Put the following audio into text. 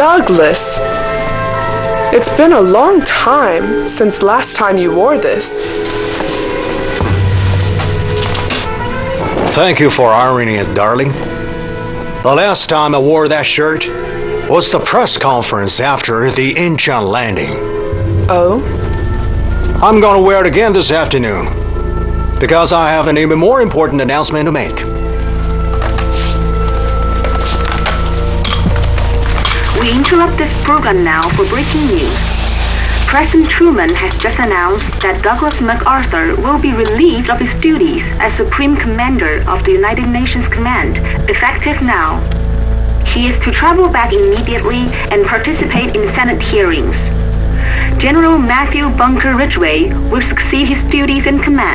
Douglas, it's been a long time since last time you wore this. Thank you for ironing it, darling. The last time I wore that shirt was the press conference after the Incheon landing. Oh? I'm gonna wear it again this afternoon because I have an even more important announcement to make. We interrupt this program now for breaking news. President Truman has just announced that Douglas MacArthur will be relieved of his duties as Supreme Commander of the United Nations Command, effective now. He is to travel back immediately and participate in Senate hearings. General Matthew Bunker Ridgway will succeed his duties in command.